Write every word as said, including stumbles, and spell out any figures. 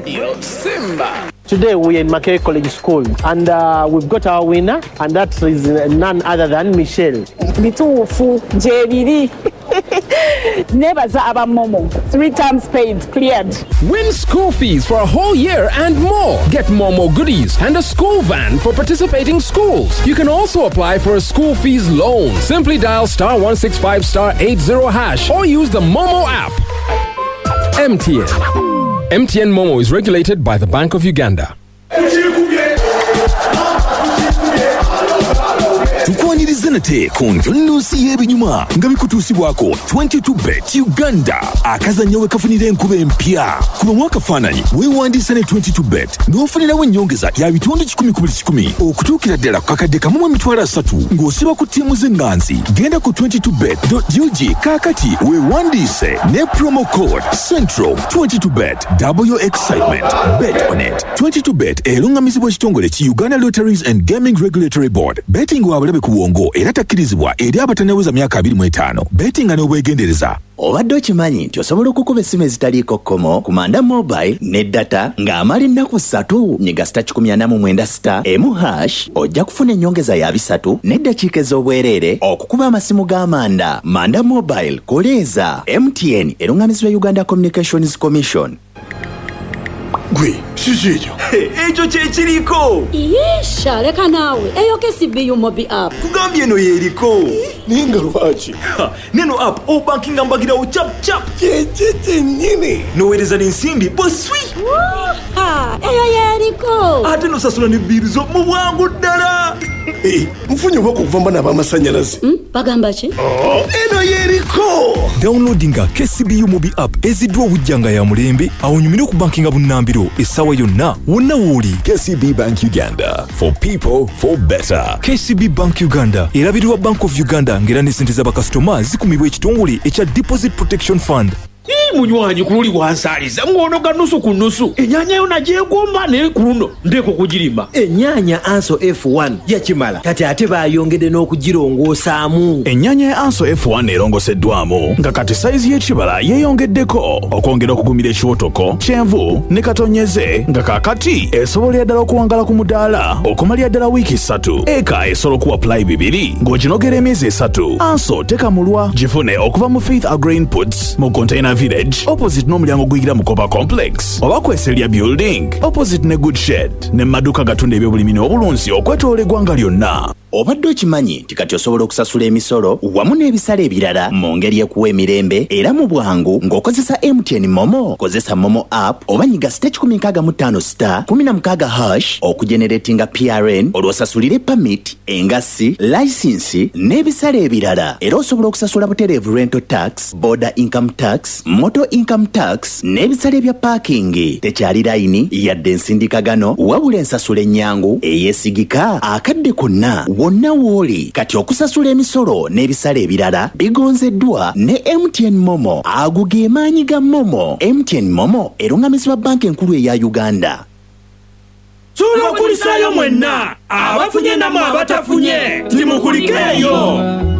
Radio Simba. Today we are in Mackay College School and uh, we've got our winner and that is none other than Michelle. Bituufu Jeriri. Nebaza aba Momo. Three times paid, cleared. Win school fees for a whole year and more. Get Momo goodies and a school van for participating schools. You can also apply for a school fees loan. Simply dial star one six five star eight zero hash or use the Momo app. M T N. M T N Momo is regulated by the Bank of Uganda. Tukwaniriza nate ku nsi y'ebinyuma nga bikutuusibwako twenty-two bet Uganda akazannyo we kafunira enkuba empya kuba mwaka faananyi weewandiisa ne twenty-two bet n'ofunirawo ennyongeza ya bitundu kikumi ku buli kikumi okutuukira ddala ku kakadde kamu mu emitwalo asatu ng'osiba ku ttiimu z'enganzi. Genda ku twenty-two bet dot u g kaakati weewandiise ne promo code Central. Twenty-two bet, double your excitement. Bet on it. twenty-two bet erungamizibwa ekitongole ki Uganda Lotteries and Gaming Regulatory Board. Betting wabulabe ku bwongo era takkirizibwa eri abataneweza myaka abiri mu etaano. Betting n'obwegendereza. Obadde okimanyi nti osobola okukuba essimu ezitaliiko kkomo ku Manda Mobile ne data ng'amala ennaku ssatu nyiga star kikumi ana mu mwenda star emu hash ojja kufuna ennyongeza ya bisatu n'eddakiika ez'obwereere okukuba amasimu g'Amanda. Manda Mobile koleeza. M T N erungamizibwa Uganda Communications Commission. Gwe, kiki ekyo? Ekyo kye kiriko. Yesha, leka naawe. Eyo K C B U Mobi app. Kugambye eno yeriko. Naye nga lwaki? Neno app obankinga mbagirawo chap chap. Kyekiti nnyini. N'oweereza n'ensimbi bweswi. Ha, eyo yeriko. Ate n'osasula ne biiri zo mu bwangu ddala. Eh, nfunye obubaka okuva mu bana ab'amasannyalaze. Hmm? Bagamba ki? Oh, eno yeriko. Downloadinga K C B U Mobi app eziddwa obujjanga ya mulembe awonyumire okubankinga bunnambiro essaawa yonna wonna wooli. K C B Bank Uganda. For people, for better. K C B Bank Uganda erabirirwa Bank of Uganda ng'era ne ssente z'abakasitoma zikumibwa ekitongole ekya Deposit Protection Fund. Hii munywanyi kululi wansaliza ngono ga nusu ku nusu. Enyanya yo nagyegomba ne kuruno ndeko kugirimba. Enyanya Anso F one yakimala kati ate bayongedde n'okugirongosaamu. Enyanya ya Anso F one erongoseddwamu nga kati saizi y'ekibala yeeyongeddeko okwongera okugumira ekiwotoko kyenvu ne katonyeze nga kaakati esobolera ddala okuwangala ku mudaala okumalira ddala wiiki ssatu. Eka esobola okuwa pulayi bibiri ng'oginogera emyezi esatu. Anso tekamulwa gifune okuva mu Faith Agri Inputs mu container Village opposite n'omulyango guyingira mu Kopa Complex oba Kweselya Building opposite ne Good Shed ne maduka gatunda ebyobulimi n'obulunzi okwetoola eggwanga lyonna. Obadde okimanyi nti kati osobola okusasula emisolo wamu n'ebisale ebirala mu ngeri ekuwa emirembe era mu bwangu ng'okozesa M T N Momo. Kozesa Momo app oba nyiga star kikumi nkaaga mu ttaano star kumi na mukaaga hash okugeneratinga P R N olw'osasulire permit, engassi, license n'ebisale ebirala. Era osobola okusasula butereevu rental tax, border income tax, motor income tax n'ebisale bya parking. Tekyali layini yadde ensindikagano wabula ensasula ennyangu eyeesigika akadde konna wonna wooli. Kati okusasula emisolo n'ebisale ebirala bigonzeddwa ne M T N Momo. Ago ge maanyi ga Momo. M T N Momo erungamizibwa banka enkulu eya Uganda. Tulo kulisaayo mwenna abafunye namwe abatafunye timukulikeeyo.